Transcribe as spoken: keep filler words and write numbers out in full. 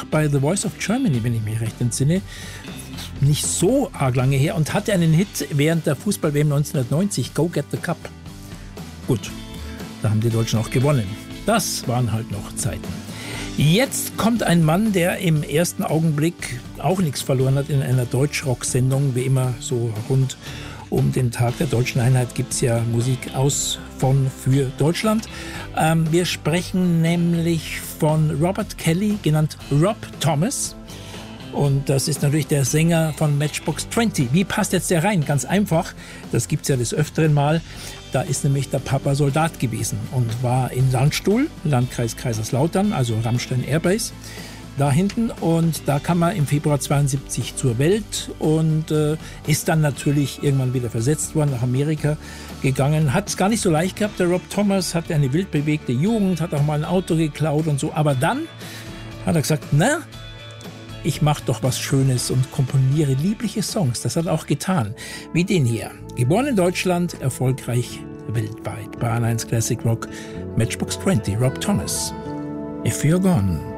auch bei The Voice of Germany, wenn ich mich recht entsinne, nicht so arg lange her und hatte einen Hit während der Fußball-W M neunzehnhundertneunzig, Go Get the Cup. Gut, da haben die Deutschen auch gewonnen. Das waren halt noch Zeiten. Jetzt kommt ein Mann, der im ersten Augenblick auch nichts verloren hat in einer Deutschrock-Sendung, wie immer so rund um den Tag der Deutschen Einheit gibt es ja Musik aus, von, für Deutschland. Ähm, wir sprechen nämlich von Robert Kelly, genannt Rob Thomas. Und das ist natürlich der Sänger von Matchbox zwanzig. Wie passt jetzt der rein? Ganz einfach, das gibt es ja des Öfteren mal. Da ist nämlich der Papa Soldat gewesen und war in Landstuhl, Landkreis Kaiserslautern, also Ramstein Airbase, da hinten. Und da kam er im Februar zweiundsiebzig zur Welt und äh, ist dann natürlich irgendwann wieder versetzt worden, nach Amerika gegangen. Hat es gar nicht so leicht gehabt, der Rob Thomas, hatte eine wild bewegte Jugend, hat auch mal ein Auto geklaut und so. Aber dann hat er gesagt, na, ich mache doch was Schönes und komponiere liebliche Songs. Das hat er auch getan, wie den hier. Geboren in Deutschland, erfolgreich weltweit. Bayern eins Classic Rock, Matchbox zwanzig, Rob Thomas. If You're Gone.